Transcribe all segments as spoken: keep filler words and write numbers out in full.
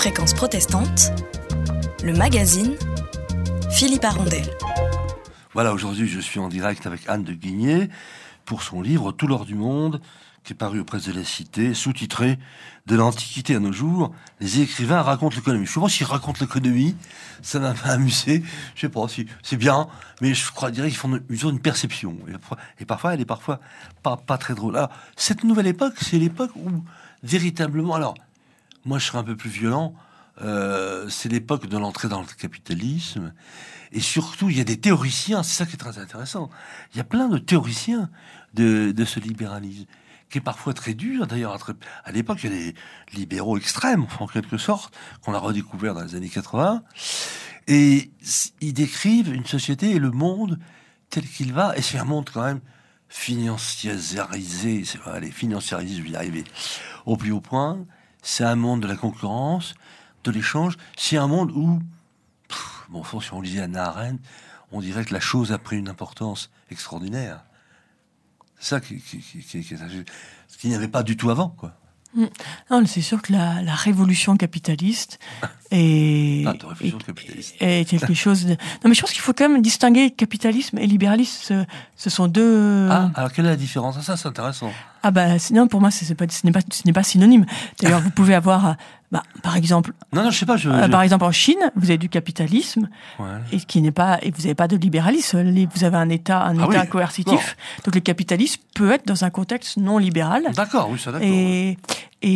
Fréquence protestante, le magazine Philippe Arondel. Voilà, aujourd'hui je suis en direct avec Anne de Guigné pour son livre Tout l'or du monde, qui est paru aux presses de la Cité, sous-titré De l'Antiquité à nos jours, les écrivains racontent l'économie. Je sais pas s'ils racontent l'économie, ça m'a pas amusé. Je sais pas si c'est bien, mais je crois dirais qu'ils font une, ils ont une perception. Et parfois, et parfois elle est parfois pas pas très drôle. Alors cette nouvelle époque, c'est l'époque où véritablement, alors moi je serais un peu plus violent. Euh, c'est l'époque de l'entrée dans le capitalisme. Et surtout, il y a des théoriciens, c'est ça qui est très intéressant. Il y a plein de théoriciens de, de ce libéralisme, qui est parfois très dur. D'ailleurs, à l'époque, il y a des libéraux extrêmes, en quelque sorte, qu'on a redécouvert dans les années quatre-vingts. Et ils décrivent une société et le monde tel qu'il va. Et c'est un monde quand même financiarisé. C'est vrai, allez, financiarisé, je vais y arriver au plus haut point. C'est un monde de la concurrence, de l'échange. C'est un monde où, pff, bon, si on lisait Hannah Arendt, on dirait que la chose a pris une importance extraordinaire. C'est ça qui, qui, qui, qui, qui, ce qu'il n'y avait pas du tout avant, quoi. Non, c'est sûr que la, la révolution capitaliste est, ah, révolution est, capitaliste. est quelque chose de... Non, mais je pense qu'il faut quand même distinguer capitalisme et libéralisme. Ce, ce sont deux... Ah, alors quelle est la différence? Ça, c'est intéressant. Ah bah, non, pour moi, c'est, c'est pas, ce n'est pas, ce n'est pas synonyme. D'ailleurs, vous pouvez avoir... Bah, par exemple, non, non, je sais pas. Je, euh, je... Par exemple, en Chine, vous avez du capitalisme, ouais. et qui n'est pas, et vous n'avez pas de libéralisme. Vous avez un État, un ah État oui. coercitif. Bon. Donc, le capitalisme peut être dans un contexte non libéral. D'accord, oui, ça d'accord. Et, et,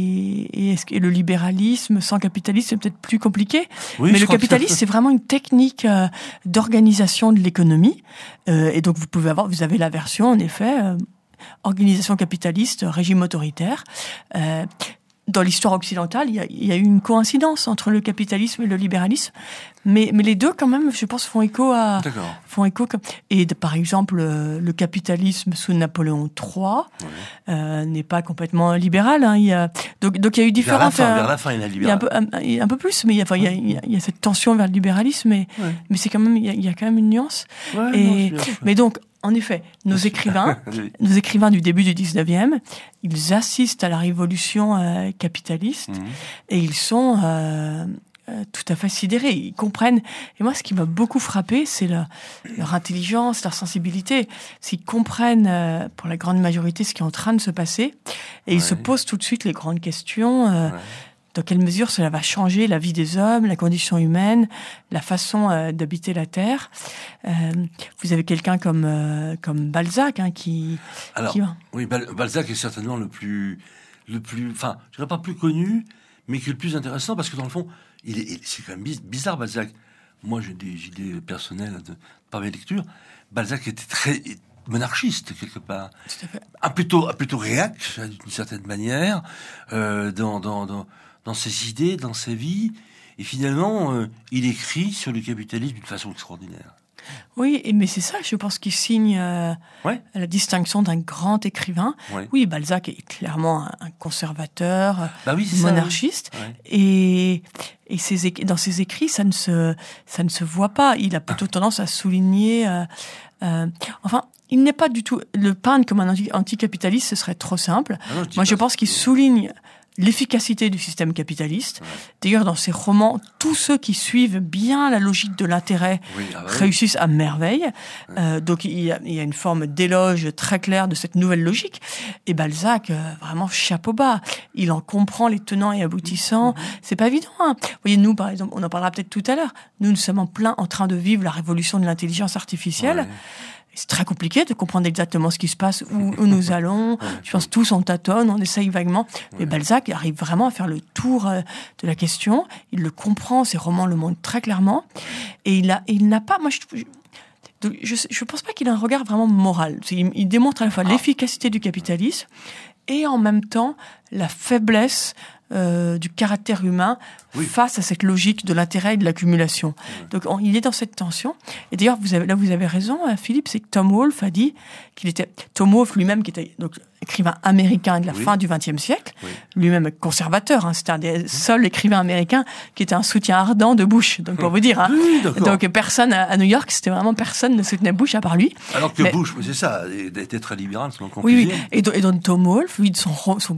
et, est-ce que le libéralisme sans capitalisme, c'est peut-être plus compliqué. Oui, mais le capitalisme, c'est vraiment une technique euh, d'organisation de l'économie. Euh, et donc, vous pouvez avoir, vous avez la version, en effet, euh, organisation capitaliste, régime autoritaire. Euh, Dans l'histoire occidentale, il y, a, il y a eu une coïncidence entre le capitalisme et le libéralisme, mais, mais les deux, quand même, je pense, font écho à... D'accord. Font écho comme, et de, par exemple, le, le capitalisme sous Napoléon trois ouais. euh, n'est pas complètement libéral. Hein, il y a, donc, donc il y a eu différents... Vers la fin, vers la fin il y a libéral. Il y a un peu, un, un peu plus, mais il y a, enfin, ouais. il, y a, il y a cette tension vers le libéralisme, mais, ouais. mais c'est quand même, il y, a, il y a quand même une nuance. Ouais, et, non, mais donc, en effet, nos écrivains, nos écrivains du début du dix-neuvième, ils assistent à la révolution euh, capitaliste mmh. et ils sont euh, euh, tout à fait sidérés. Ils comprennent. Et moi, ce qui m'a beaucoup frappé, c'est leur, leur intelligence, leur sensibilité. S'ils comprennent, euh, pour la grande majorité, ce qui est en train de se passer, et ouais. ils se posent tout de suite les grandes questions. Euh, ouais. Dans quelle mesure cela va changer la vie des hommes, la condition humaine, la façon euh, d'habiter la Terre. Euh, vous avez quelqu'un comme euh, comme Balzac hein, qui. Alors, qui... oui, Balzac est certainement le plus, le plus, enfin, je dirais pas plus connu, mais qui est le plus intéressant parce que dans le fond, il est, il, c'est quand même bizarre Balzac. Moi, j'ai des idées personnelles de, par mes lectures. Balzac était très monarchiste quelque part, un plutôt, un plutôt réac d'une certaine manière euh, dans dans dans dans ses idées, dans sa vie, et finalement, euh, il écrit sur le capitalisme d'une façon extraordinaire. Oui, mais c'est ça, je pense qu'il signe euh, ouais. la distinction d'un grand écrivain. Ouais. Oui, Balzac est clairement un conservateur, bah oui, monarchiste, ouais. et, et ses, dans ses écrits, ça ne se, ça ne se voit pas. Il a plutôt tendance à souligner... Euh, euh, enfin, il n'est pas du tout... Le peindre comme un anticapitaliste, ce serait trop simple. Ah non, je Moi, je pense qu'il souligne... l'efficacité du système capitaliste. Ouais. D'ailleurs, dans ses romans, tous ceux qui suivent bien la logique de l'intérêt oui, ah ouais. réussissent à merveille. Ouais. Euh, donc, il y, a, il y a une forme d'éloge très claire de cette nouvelle logique. Et Balzac, euh, vraiment chapeau bas. Il en comprend les tenants et aboutissants. Mmh. C'est pas évident. Hein. Vous voyez, nous, par exemple, on en parlera peut-être tout à l'heure. Nous, nous sommes en plein en train de vivre la révolution de l'intelligence artificielle. Ouais. C'est très compliqué de comprendre exactement ce qui se passe, où, où nous allons. Je pense tous on tâtonne, on essaye vaguement. Mais Balzac arrive vraiment à faire le tour de la question. Il le comprend, ses romans le montrent très clairement. Et il a, il n'a pas, moi je, je, je pense pas qu'il a un regard vraiment moral. Il, il démontre à la fois l'efficacité du capitalisme et en même temps la faiblesse Euh, du caractère humain oui. face à cette logique de l'intérêt et de l'accumulation. Oui. Donc on, il est dans cette tension. Et d'ailleurs, vous avez, là vous avez raison, hein, Philippe, c'est que Tom Wolfe a dit qu'il était... Tom Wolfe lui-même, qui était donc écrivain américain de la oui. fin du vingtième siècle, oui. lui-même conservateur, hein, c'était un des seuls écrivains américains qui était un soutien ardent de Bush. Donc pour vous dire, hein, oui, donc personne à, à New York, c'était vraiment personne ne soutenait Bush à part lui. Alors que Mais, Bush, c'est ça, était très libéral, selon oui, oui. Et, et donc Tom Wolfe, lui, son, son grand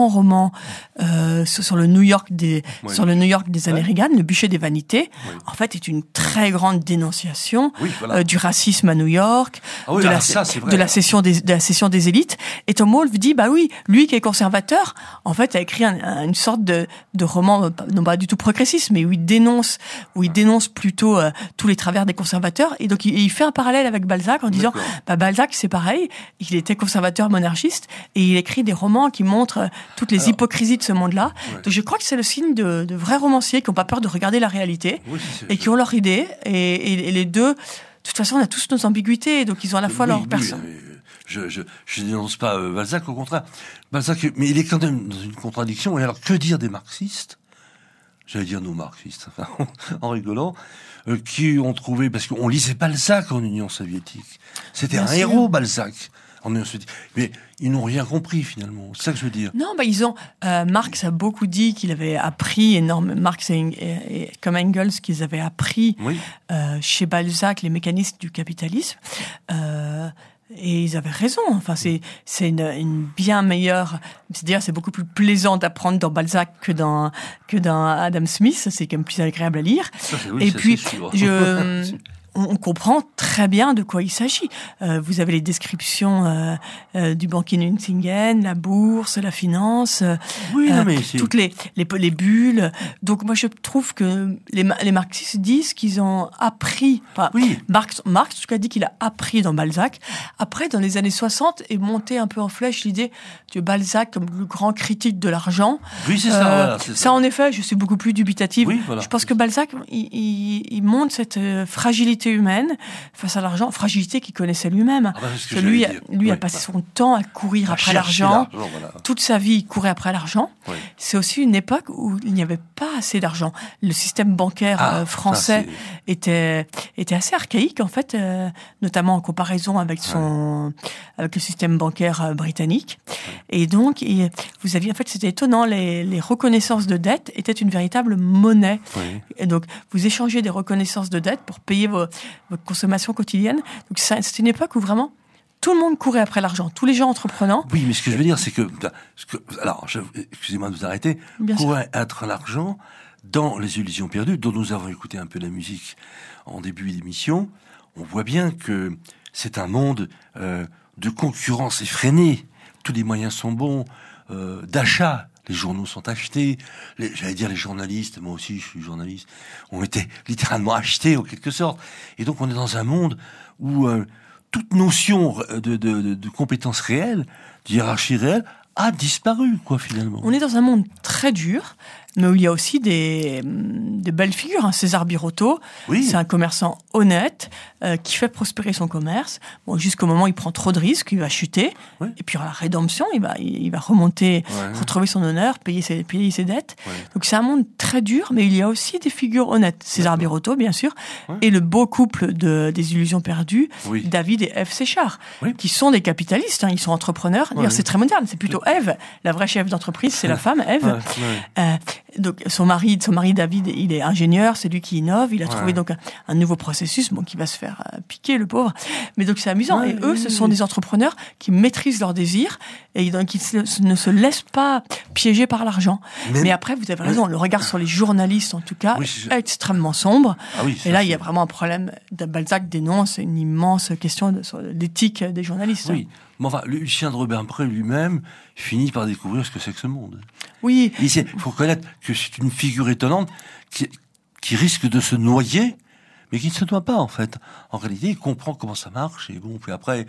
grand roman euh, sur, sur le New York des Oui. sur le New York des années Ouais. Reagan, Le bûcher des vanités, Oui. en fait, est une très grande dénonciation Oui, voilà. euh, du racisme à New York, Ah oui, de, alors la, ça, c'est vrai. de la session des de la session des élites. Et Tom Wolfe dit bah oui, lui qui est conservateur, en fait, a écrit un, un, une sorte de de roman, non pas du tout progressiste, mais où il dénonce où il dénonce plutôt euh, tous les travers des conservateurs. Et donc il, il fait un parallèle avec Balzac en disant D'accord. bah Balzac c'est pareil, il était conservateur monarchiste et il écrit des romans qui montrent euh, toutes les Alors, hypocrisies de ce monde-là. Ouais. Donc je crois que c'est le signe de, de vrais romanciers qui n'ont pas peur de regarder la réalité Oui, c'est- et qui ont leur idée. Et, et, et les deux, de toute façon, on a tous nos ambiguïtés, donc ils ont à la fois Oui, leur oui, personne. mais, euh, Je, je, je dénonce pas euh, Balzac, au contraire. Balzac, mais il est quand même dans une contradiction. Et alors, que dire des marxistes? J'allais dire nos marxistes, enfin, en rigolant, euh, qui ont trouvé, parce qu'on lisait Balzac en Union soviétique. C'était Bien un sûr. héros, Balzac, en Union soviétique. Mais ils n'ont rien compris, finalement. C'est ça que je veux dire. Non, bah ils ont. Euh, Marx a beaucoup dit qu'il avait appris énorme. Marx et, et, et comme Engels, qu'ils avaient appris Oui. euh, chez Balzac les mécanismes du capitalisme. Euh, et ils avaient raison. Enfin, c'est c'est une, une bien meilleure. C'est-à-dire, c'est beaucoup plus plaisant d'apprendre dans Balzac que dans que dans Adam Smith. C'est quand même plus agréable à lire. Ça, c'est- oui, Et ça, puis, c'est sûr. je, on, on comprend très bien de quoi il s'agit. Euh, vous avez les descriptions euh, euh, du banquier Nucingen, la bourse, la finance, euh, Oui, non, euh, mais c'est- toutes les, les les bulles. Donc moi je trouve que les ma- les marxistes disent qu'ils ont appris. Enfin, Oui. Marx, Marx en tout cas dit qu'il a appris dans Balzac. Après, dans les années soixante, est monté un peu en flèche l'idée de Balzac comme le grand critique de l'argent. Oui, c'est ça, Euh, voilà, c'est ça, ça. en effet, je suis beaucoup plus dubitative. Oui, voilà. Je pense que Balzac, il, il, il montre cette euh, fragilité humaine face à l'argent, fragilité qu'il connaissait lui-même. Ah bah, c'est ce que Parce que lui, j'allais a, dire. lui a Oui, passé voilà. son temps à courir À après chercher l'argent. l'argent, voilà. Toute sa vie, il courait après l'argent. Oui. C'est aussi une époque où il n'y avait pas assez d'argent. Le système bancaire Ah, euh, ça, français c'est- était était assez archaïque en fait, euh, notamment en comparaison avec son avec le système bancaire euh, britannique. Et donc, il- vous aviez en fait, c'était étonnant, les, les reconnaissances de dette étaient une véritable monnaie. Oui. Et donc, vous échangez des reconnaissances de dette pour payer vos, votre consommation quotidienne. Donc, ça- c'était une époque où vraiment tout le monde courait après l'argent. Tous les gens entreprenants. Oui, mais ce que je veux dire, c'est que, ce que alors, je- excusez-moi de vous arrêter, Bien sûr. pourrait être l'argent dans Les Illusions perdues, dont nous avons écouté un peu la musique en début d'émission. On voit bien que c'est un monde euh, de concurrence effrénée. Tous les moyens sont bons, euh, d'achat. Les journaux sont achetés. Les, j'allais dire les journalistes, moi aussi je suis journaliste, ont été littéralement achetés en quelque sorte. Et donc on est dans un monde où euh, toute notion de, de, de, de compétences réelles, de hiérarchie réelle, a disparu, quoi, finalement. On est dans un monde très dur, mais où il y a aussi des, de belles figures. Hein. César Birotteau, Oui. c'est un commerçant honnête euh, qui fait prospérer son commerce. Bon, jusqu'au moment où il prend trop de risques, il va chuter. Oui. Et puis à la rédemption, il va, il va remonter, Ouais. retrouver son honneur, payer ses, payer ses dettes. Ouais. Donc c'est un monde très dur, mais il y a aussi des figures honnêtes. César D'accord. Birotteau, bien sûr, Ouais. et le beau couple de, des Illusions perdues, Oui. David et Ève Séchard, Oui. qui sont des capitalistes, hein, ils sont entrepreneurs. D'ailleurs, Ouais. c'est très moderne. C'est plutôt Ève, la vraie chef d'entreprise, c'est la femme, Ève. Ouais, ouais. Euh, donc son mari, son mari David, il est ingénieur, c'est lui qui innove. Il a Ouais. trouvé donc un, un nouveau processus, bon, qui va se faire euh, piquer le pauvre. Mais donc c'est amusant. Ouais, et eux, oui, ce oui, sont oui. des entrepreneurs qui maîtrisent leurs désirs et donc qui se- ne se laissent pas piéger par l'argent. Mais- Mais, après, vous avez raison. Le regard sur les journalistes, en tout cas, Oui, c'est- est extrêmement sombre. Ah oui, ça, et là, il y a c'est- vraiment un problème. Balzac dénonce une immense question de, sur l'éthique des journalistes. Oui. Mais enfin, Lucien de Robempré lui-même finit par découvrir ce que c'est que ce monde. Oui. Il faut reconnaître que c'est une figure étonnante qui, qui risque de se noyer, mais qui ne se noie pas, en fait. En réalité, il comprend comment ça marche, et bon, puis après,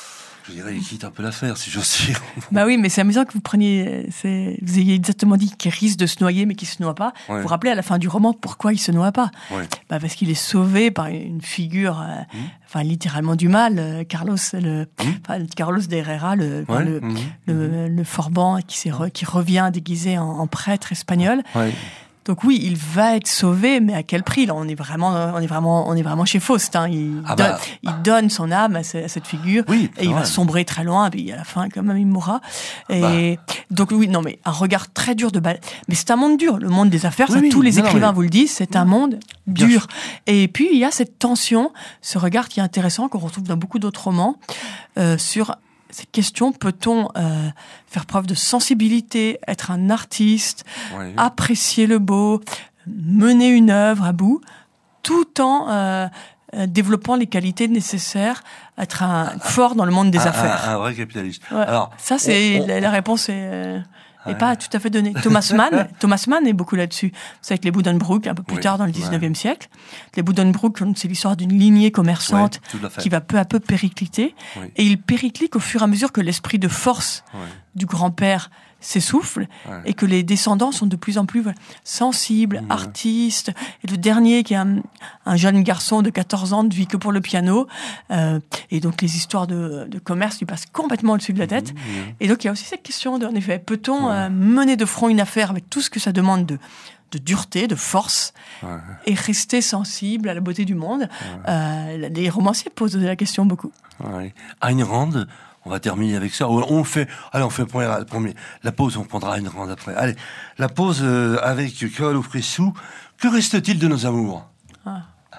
je dirais, il quitte un peu l'affaire, si j'ose dire. Bah oui, mais c'est amusant que vous preniez, c'est, vous ayez exactement dit qu'il risque de se noyer, mais qu'il se noie pas. Ouais. Vous vous rappelez à la fin du roman pourquoi il se noie pas? Ouais. Bah parce qu'il est sauvé par une figure, euh, Mmh. enfin littéralement du mal, euh, Carlos, le, Mmh. enfin, Carlos de Herrera, le, enfin, Ouais. le, Mmh. le, le Forban qui, s'est re- qui revient déguisé en, en prêtre espagnol. Ouais. Donc oui, il va être sauvé, mais à quel prix? Là, on est vraiment, on est vraiment, on est vraiment chez Faust. Hein. Il, Ah donne, bah. il donne son âme à, ce- à cette figure, Oui, et il va ouais. sombrer très loin. Et puis à la fin, quand même, il mourra. Et donc oui, non, mais un regard très dur de balle. Mais c'est un monde dur. Le monde des affaires, Oui, ça, oui, tous les non, non, écrivains mais- vous le disent, c'est un monde Bien dur. sûr. Et puis il y a cette tension, ce regard qui est intéressant qu'on retrouve dans beaucoup d'autres romans euh, sur ces questions. Peut-on euh, faire preuve de sensibilité, être un artiste, Oui. apprécier le beau, mener une œuvre à bout, tout en euh, euh, développant les qualités nécessaires, être un, fort dans le monde des un, affaires. Un, un vrai capitaliste. Ouais. Alors, ça, c'est on, on... La, la réponse est, euh, est Ouais. pas tout à fait donnée. Thomas Mann, Thomas Mann est beaucoup là-dessus. C'est avec les Buddenbrook, un peu plus Oui. tard dans le dix-neuvième ouais. siècle. Les Buddenbrook, c'est l'histoire d'une lignée commerçante ouais, qui va peu à peu péricliter. Oui. Et il périclite au fur et à mesure que l'esprit de force ouais. du grand-père s'essouffle ouais. et que les descendants sont de plus en plus voilà, sensibles, mmh. artistes. Et le dernier, qui est un, un jeune garçon de quatorze ans, ne vit que pour le piano. Euh, et donc les histoires de, de commerce lui passent complètement au-dessus de la tête. Mmh. Et donc il y a aussi cette question, de, en effet, peut-on ouais. euh, mener de front une affaire avec tout ce que ça demande de, de dureté, de force, ouais. et rester sensible à la beauté du monde? ouais. euh, Les romanciers posent la question beaucoup. Ouais. Ayn Rand, on va terminer avec ça. On fait, allez, on fait premier, premier, la pause, on prendra Ayn Rand après. Allez, la pause euh, avec Carole Ofrissou. Que reste-t-il de nos amours? ah.